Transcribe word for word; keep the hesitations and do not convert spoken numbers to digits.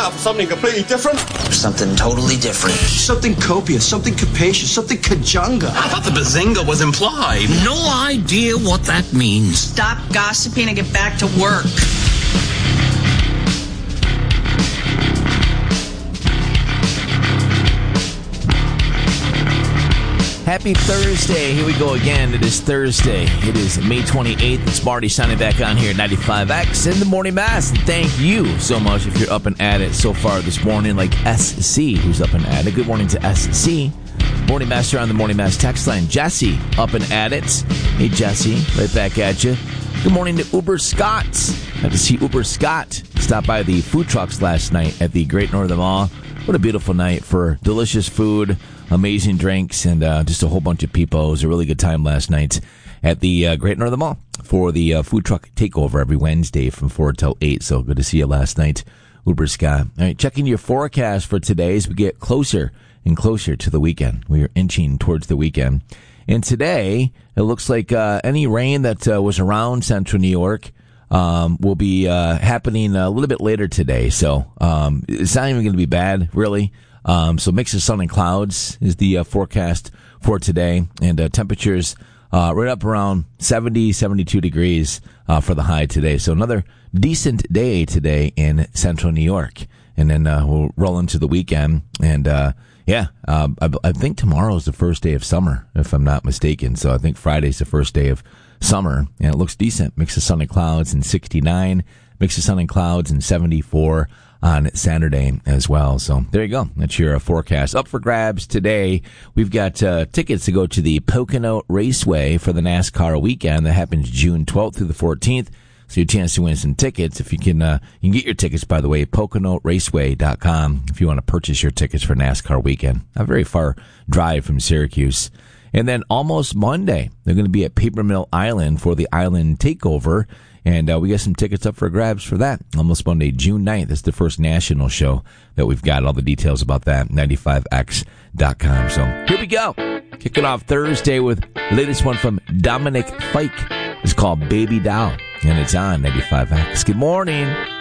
have something completely different. Something totally different. Something copious, something capacious, something kajunga. I thought the bazinga was implied. No idea what that means. Stop gossiping and get back to work. Happy Thursday. Here we go again. It is Thursday. It is May twenty-eighth. It's Marty signing back on here at ninety-five X in the Morning Mass. And thank you so much if you're up and at it so far this morning, like S C, who's up and at it. Good morning to S C. Morning Master on the Morning Mass text line. Jesse, up and at it. Hey, Jesse, right back at you. Good morning to Uber Scott. Got to see Uber Scott stop by the food trucks last night at the Great Northern Mall. What a beautiful night for delicious food, amazing drinks, and uh, just a whole bunch of people. It was a really good time last night at the uh, Great Northern Mall for the uh, food truck takeover every Wednesday from four till eight. So good to see you last night, Uber Scott. All right, checking your forecast for today as we get closer and closer to the weekend. We are inching towards the weekend. And today, it looks like uh, any rain that uh, was around central New York Um, will be uh, happening a little bit later today. So um, it's not even going to be bad, really. Um, so mix of sun and clouds is the uh, forecast for today. And uh, temperatures uh, right up around seventy, seventy-two degrees uh, for the high today. So another decent day today in central New York. And then uh, we'll roll into the weekend. And uh, yeah, uh, I, I think tomorrow is the first day of summer, if I'm not mistaken. So I think Friday's the first day of summer, and it looks decent. Mix of sun and clouds and sixty-nine. Mix of sun and clouds and seventy-four on Saturday as well. So there you go. That's your uh, forecast. Up for grabs today. We've got uh, tickets to go to the Pocono Raceway for the NASCAR weekend. That happens June twelfth through the fourteenth. So your chance to win some tickets. If you can, uh, you can get your tickets, by the way, Pocono Raceway dot com if you want to purchase your tickets for NASCAR weekend. A very far drive from Syracuse. And then almost Monday, they're going to be at Paper Mill Island for the Island Takeover. And uh, we got some tickets up for grabs for that. Almost Monday, June ninth. That's the first national show that we've got. All the details about that, ninety-five X dot com. So here we go. Kicking off Thursday with the latest one from Dominic Fike. It's called Baby Doll. And it's on ninety-five X. Good morning.